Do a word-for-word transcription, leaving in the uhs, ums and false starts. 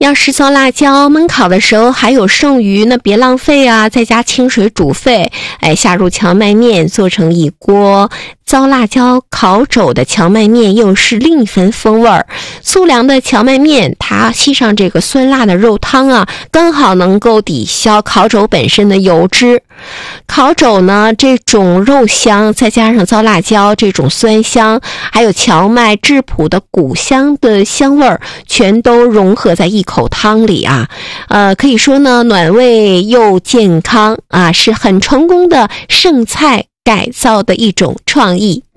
要是糟辣椒焖烤的时候还有剩余，那别浪费啊，再加清水煮沸，哎，下入荞麦面，做成一锅糟辣椒烤肘的荞麦面，又是另一番风味儿。粗粮的荞麦面，它吸上这个酸辣的肉汤啊，刚好能够抵消烤肘本身的油脂。烤肘呢，这种肉香，再加上糟辣椒这种酸香，还有荞麦质朴的谷香的香味儿，全都融合在一口汤里啊。呃，可以说呢，暖胃又健康啊，是很成功的剩菜改造的一种创意。